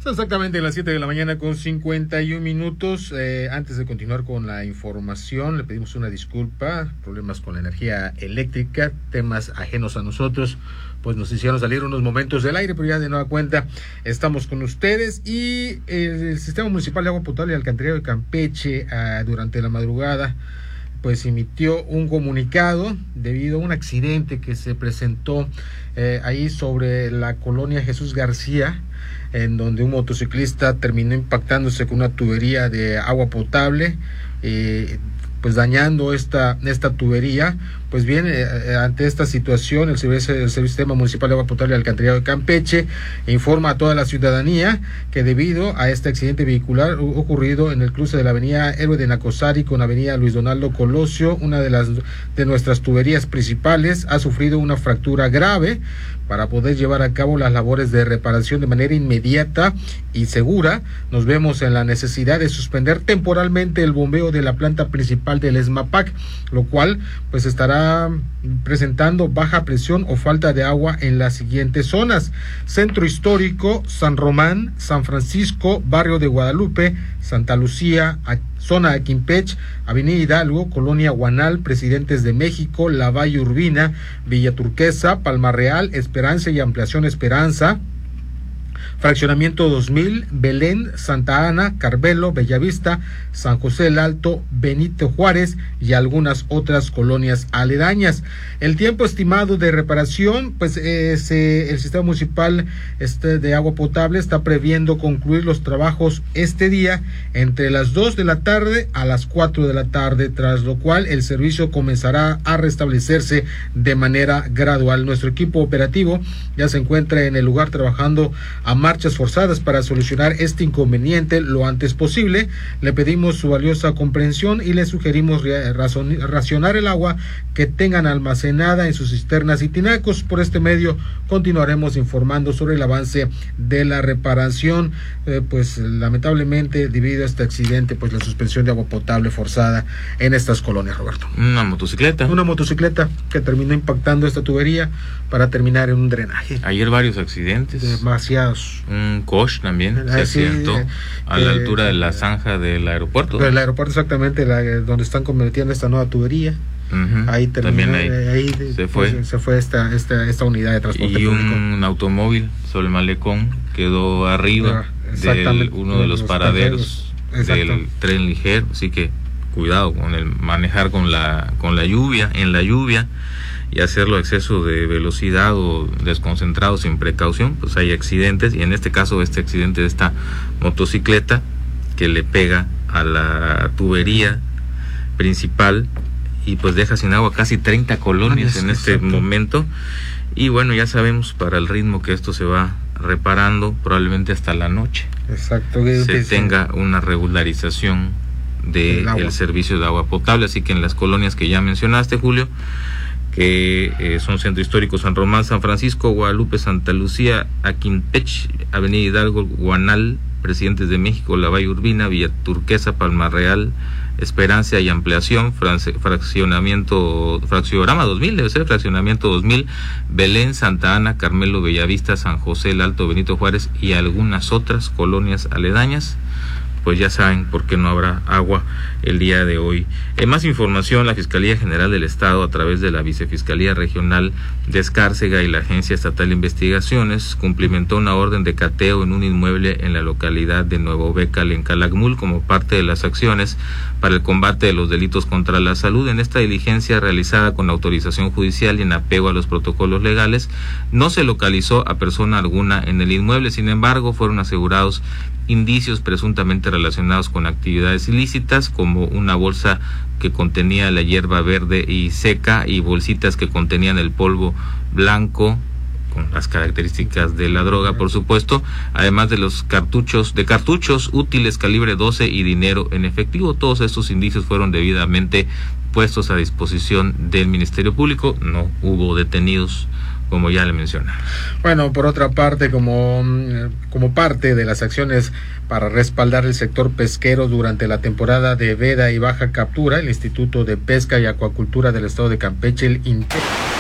Exactamente, a las 7 de la mañana con 51 minutos. Antes de continuar con la información, le pedimos una disculpa. Problemas con la energía eléctrica, temas ajenos a nosotros, pues nos hicieron salir unos momentos del aire, pero ya de nueva cuenta estamos con ustedes. Y el Sistema Municipal de Agua Potable y Alcantarillado de Campeche, durante la madrugada, pues emitió un comunicado debido a un accidente que se presentó ahí sobre la colonia Jesús García, en donde un motociclista terminó impactándose con una tubería de agua potable, pues dañando esta tubería. Pues bien, ante esta situación, el Sistema Municipal de Agua Potable y Alcantarillado de Campeche informa a toda la ciudadanía que debido a este accidente vehicular ocurrido en el cruce de la avenida Héroe de Nacosari con avenida Luis Donaldo Colosio, una de nuestras tuberías principales ha sufrido una fractura grave. Para poder llevar a cabo las labores de reparación de manera inmediata y segura, nos vemos en la necesidad de suspender temporalmente el bombeo de la planta principal del ESMAPAC, lo cual pues estará presentando baja presión o falta de agua en las siguientes zonas: Centro Histórico, San Román, San Francisco, Barrio de Guadalupe, Santa Lucía, zona de Quimpech, Avenida Hidalgo, Colonia Guanal, Presidentes de México, La Valle Urbina, Villa Turquesa, Palma Real, Esperanza y Ampliación Esperanza, Fraccionamiento 2000, Belén, Santa Ana, Carmelo, Bellavista, San José el Alto, Benito Juárez y algunas otras colonias aledañas. El tiempo estimado de reparación, pues el Sistema Municipal de Agua Potable está previendo concluir los trabajos este día entre las 2 de la tarde a las 4 de la tarde, tras lo cual el servicio comenzará a restablecerse de manera gradual. Nuestro equipo operativo ya se encuentra en el lugar trabajando a marchas forzadas para solucionar este inconveniente lo antes posible. Le pedimos su valiosa comprensión y le sugerimos racionar el agua que tengan almacenada en sus cisternas y tinacos. Por este medio continuaremos informando sobre el avance de la reparación. Pues lamentablemente, debido a este accidente, pues la suspensión de agua potable forzada en estas colonias, Roberto. Una motocicleta que terminó impactando esta tubería para terminar en un drenaje. Ayer varios accidentes. Demasiados. Un coche también se accidentó a la altura de la zanja del aeropuerto. El aeropuerto, exactamente, donde están convirtiendo esta nueva tubería. Ahí terminó, ahí se fue esta unidad de transporte público. Un automóvil sobre el malecón quedó arriba de uno de los paraderos del tren ligero, así que cuidado con el manejar con la lluvia, en la lluvia, y hacerlo a exceso de velocidad o desconcentrado sin precaución, pues hay accidentes. Y en este caso, este accidente de esta motocicleta que le pega a la tubería principal y pues deja sin agua casi 30 colonias en este momento. Y bueno, ya sabemos para el ritmo que esto se va reparando, probablemente hasta la noche se tenga una regularización del servicio de agua potable. Así que en las colonias que ya mencionaste, Julio, que son Centro Histórico, San Román, San Francisco, Guadalupe, Santa Lucía, Aquimpech, Avenida Hidalgo, Guanal, Presidentes de México, La Valle Urbina, Villa Turquesa, Palma Real, Esperanza y Ampliación, Fraccionamiento 2000, Belén, Santa Ana, Carmelo, Bellavista, San José el Alto, Benito Juárez y algunas otras colonias aledañas. Pues ya saben por qué no habrá agua el día de hoy. Más información: la Fiscalía General del Estado, a través de la Vicefiscalía Regional de Escárcega y la Agencia Estatal de Investigaciones, cumplimentó una orden de cateo en un inmueble en la localidad de Nuevo Bécal, en Calakmul, como parte de las acciones para el combate de los delitos contra la salud. En esta diligencia, realizada con autorización judicial y en apego a los protocolos legales, no se localizó a persona alguna en el inmueble. Sin embargo, fueron asegurados indicios presuntamente relacionados con actividades ilícitas, como una bolsa que contenía la hierba verde y seca y bolsitas que contenían el polvo blanco con las características de la droga, por supuesto, además de los cartuchos útiles calibre 12 y dinero en efectivo. Todos estos indicios fueron debidamente puestos a disposición del Ministerio Público. No hubo detenidos, como ya le mencioné. Bueno, por otra parte, como parte de las acciones para respaldar el sector pesquero durante la temporada de veda y baja captura, el Instituto de Pesca y Acuacultura del Estado de Campeche, el INPE,